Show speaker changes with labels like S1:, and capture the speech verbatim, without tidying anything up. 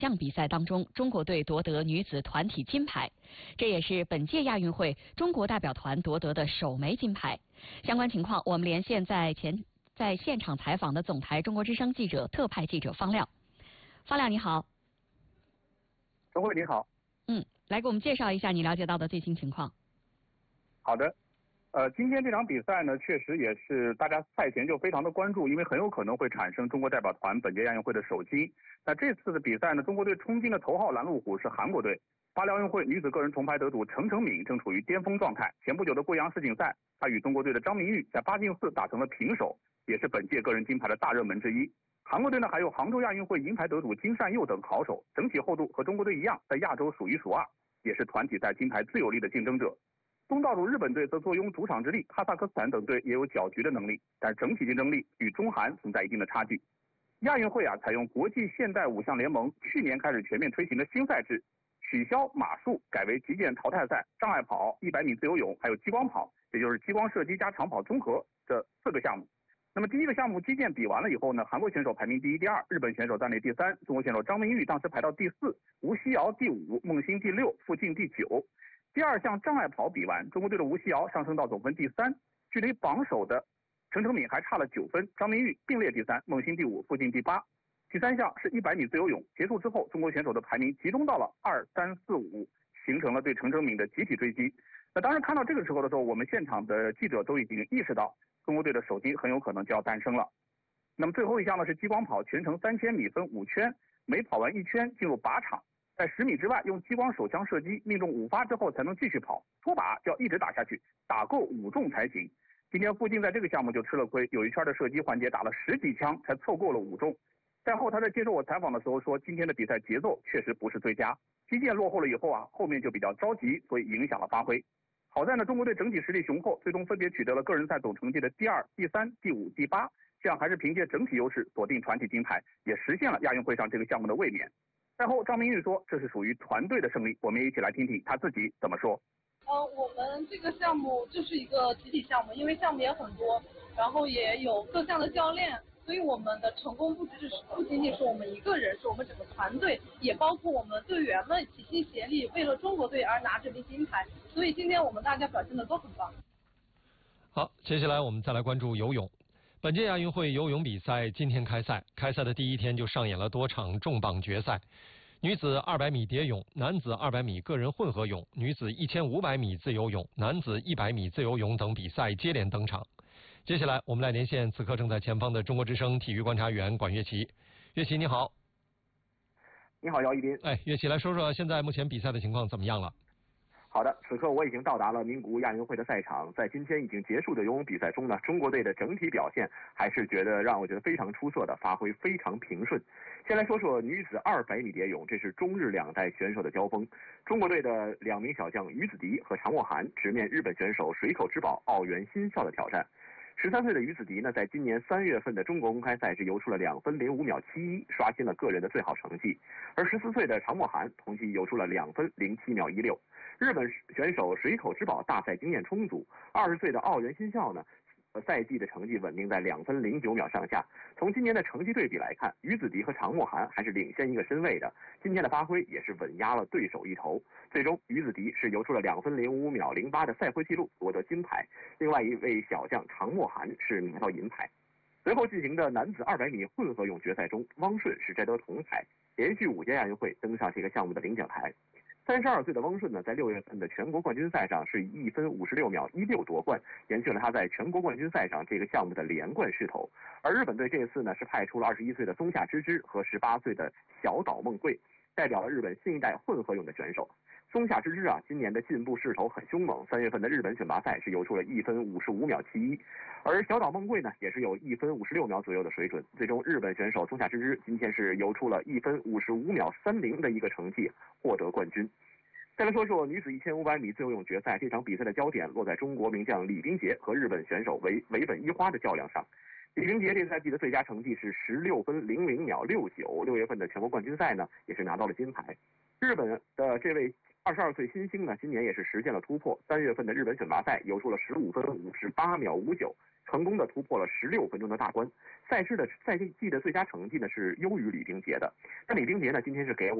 S1: 项比赛当中，中国队夺得女子团体金牌，这也是本届亚运会中国代表团夺得的首枚金牌。相关情况，我们连线在前在现场采访的总台中国之声记者特派记者方亮。方亮你好。
S2: 陈慧你好。
S1: 嗯，来给我们介绍一下你了解到的最新情况。
S2: 好的。呃，今天这场比赛呢，确实也是大家赛前就非常的关注，因为很有可能会产生中国代表团本届亚运会的首金。那这次的比赛呢，中国队冲金的头号拦路虎是韩国队。巴黎奥运会女子个人铜牌得主程成敏正处于巅峰状态。前不久的贵阳世锦赛，她与中国队的张明玉在八进四打成了平手，也是本届个人金牌的大热门之一。韩国队呢，还有杭州亚运会银牌得主金善佑等好手，整体厚度和中国队一样，在亚洲数一数二，也是团体赛金牌最有力的竞争者。东道主日本队则坐拥主场之力，哈萨克斯坦等队也有搅局的能力，但整体竞争力与中韩存在一定的差距。亚运会啊，采用国际现代五项联盟去年开始全面推行的新赛制，取消马术，改为击剑淘汰赛、障碍跑、一百米自由泳，还有激光跑，也就是激光射击加长跑综合这四个项目。那么第一个项目击剑比完了以后呢，韩国选手排名第一、第二，日本选手暂列第三，中国选手张明玉当时排到第四，吴曦瑶第五，孟欣第六，傅静第九。第二项障碍跑比完，中国队的吴曦瑶上升到总分第三，距离榜首的程成敏还差了九分，张明玉并列第三，孟欣第五，傅静第八。第三项是一百米自由泳，结束之后，中国选手的排名集中到了二三四五，形成了对程成敏的集体追击。那当然看到这个时候的时候，我们现场的记者都已经意识到中国队的首金很有可能就要诞生了。那么最后一项呢是激光跑，全程三千米分五圈，每跑完一圈进入靶场。在十米之外用激光手枪射击，命中五发之后才能继续跑，脱靶就要一直打下去，打够五中才行。今天傅静在这个项目就吃了亏，有一圈的射击环节打了十几枪才凑够了五中。赛后他在接受我采访的时候说，今天的比赛节奏确实不是最佳，击剑落后了以后啊，后面就比较着急，所以影响了发挥。好在呢，中国队整体实力雄厚，最终分别取得了个人赛总成绩的第二、第三、第五、第八，这样还是凭借整体优势锁定团体金牌，也实现了亚运会上这个项目的卫冕。赛后，张明玉说：“这是属于团队的胜利。”我们也一起来听听他自己怎么说。
S3: 呃，我们这个项目就是一个集体项目，因为项目也很多，然后也有各项的教练，所以我们的成功不只是不仅仅是我们一个人，是我们整个团队，也包括我们队员们齐心协力，为了中国队而拿这枚金牌。所以今天我们大家表现的都很棒。
S4: 好，接下来我们再来关注游泳。本届亚运会游泳比赛今天开赛，开赛的第一天就上演了多场重磅决赛。女子二百米蝶泳、男子二百米个人混合泳、女子一千五百米自由泳、男子一百米自由泳等比赛接连登场。接下来我们来连线此刻正在前方的中国之声体育观察员管乐琪。乐琪你好。
S5: 你好，姚一斌。
S4: 哎，乐琪来说说现在目前比赛的情况怎么样了？
S5: 好的，此刻我已经到达了名古屋亚运会的赛场。在今天已经结束的游泳比赛中呢，中国队的整体表现还是觉得让我觉得非常出色的，发挥非常平顺。先来说说女子二百米蝶泳，这是中日两代选手的交锋。中国队的两名小将于子迪和常默涵直面日本选手水口之宝奥原新校的挑战。十三岁的于子迪呢，在今年三月份的中国公开赛是游出了两分零五秒七一，刷新了个人的最好成绩。而十四岁的常默涵同期游出了两分零七秒一六。日本选手水口之宝大赛经验充足，二十岁的奥原新校呢，赛季的成绩稳定在两分零九秒上下。从今年的成绩对比来看，于子迪和常默涵还是领先一个身位的，今天的发挥也是稳压了对手一头。最终，于子迪是游出了两分零五秒零八的赛会纪录，夺得金牌。另外一位小将常默涵是拿到银牌。随后进行的男子二百米混合泳决赛中，汪顺是摘得铜牌，连续五届亚运会登上这个项目的领奖台。三十二岁的汪顺呢，在六月份的全国冠军赛上是以一分五十六秒一六夺冠，延续了他在全国冠军赛上这个项目的连冠势头。而日本队这次呢是派出了二十一岁的松下知之和十八岁的小岛梦贵，代表了日本新一代混合泳的选手。松下知之啊，今年的进步势头很凶猛，三月份的日本选拔赛是游出了一分五十五秒七一，而小岛梦贵呢也是有一分五十六秒左右的水准。最终，日本选手松下知之今天是游出了一分五十五秒三零的一个成绩，获得冠军。再来说说女子一千五百米自由泳决赛，这场比赛的焦点落在中国名将李冰洁和日本选手尾尾本一花的较量上。李冰洁这赛季的最佳成绩是十六分零零秒六九，六月份的全国冠军赛呢也是拿到了金牌。日本的这位二十二岁新星呢，今年也是实现了突破，三月份的日本选拔赛游出了十五分五十八秒五九， 成功的突破了十六分钟的大关。赛事的赛季的最佳成绩呢是优于李冰洁的。那李冰洁呢今天是给我